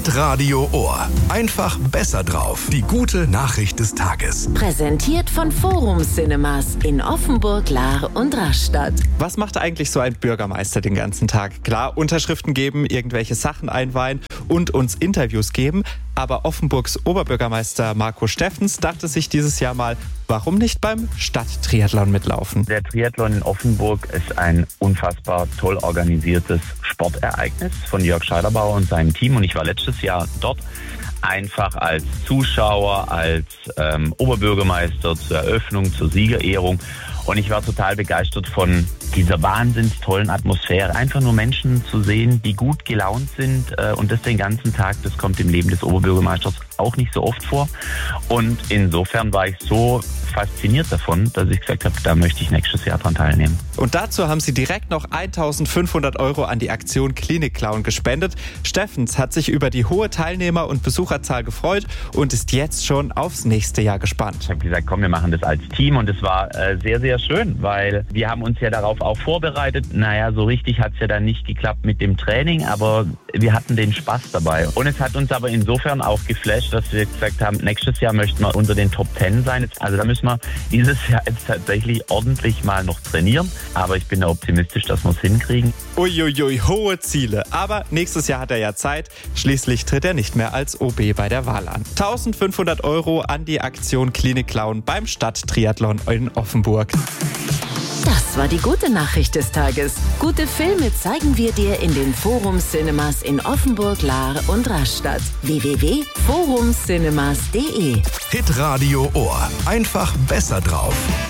Hitradio Ohr. Einfach besser drauf. Die gute Nachricht des Tages. Präsentiert von Forum Cinemas in Offenburg, Lahr und Rastatt. Was macht eigentlich so ein Bürgermeister den ganzen Tag? Klar, Unterschriften geben, irgendwelche Sachen einweihen und uns Interviews geben. Aber Offenburgs Oberbürgermeister Marco Steffens dachte sich dieses Jahr mal, warum nicht beim Stadttriathlon mitlaufen? Der Triathlon in Offenburg ist ein unfassbar toll organisiertes Sportereignis von Jörg Scheiderbauer und seinem Team. Und ich war letztes Jahr dort einfach als Zuschauer, als Oberbürgermeister zur Eröffnung, zur Siegerehrung. Und ich war total begeistert von dieser wahnsinnig tollen Atmosphäre. Einfach nur Menschen zu sehen, die gut gelaunt sind und das den ganzen Tag. Das kommt im Leben des Oberbürgermeisters auch nicht so oft vor. Und insofern war ich so fasziniert davon, dass ich gesagt habe, da möchte ich nächstes Jahr dran teilnehmen. Und dazu haben sie direkt noch 1.500 € an die Aktion Klinik-Clown gespendet. Steffens hat sich über die hohe Teilnehmer- und Besucherzahl gefreut und ist jetzt schon aufs nächste Jahr gespannt. Ich habe gesagt, komm, wir machen das als Team und es war sehr, sehr schön, weil wir haben uns ja darauf auch vorbereitet. Naja, so richtig hat es ja dann nicht geklappt mit dem Training, aber wir hatten den Spaß dabei. Und es hat uns aber insofern auch geflasht, dass wir gesagt haben, nächstes Jahr möchten wir unter den Top 10 sein. Also da müssen wir dieses Jahr jetzt tatsächlich ordentlich mal noch trainieren. Aber ich bin da optimistisch, dass wir es hinkriegen. Uiuiui, hohe Ziele. Aber nächstes Jahr hat er ja Zeit. Schließlich tritt er nicht mehr als OB bei der Wahl an. 1.500 € an die Aktion Klinik-Clown beim Stadttriathlon in Offenburg. Das war die gute Nachricht des Tages. Gute Filme zeigen wir dir in den Forum Cinemas in Offenburg, Lahr und Rastatt. www.forumcinemas.de Hitradio Ohr. Einfach besser drauf.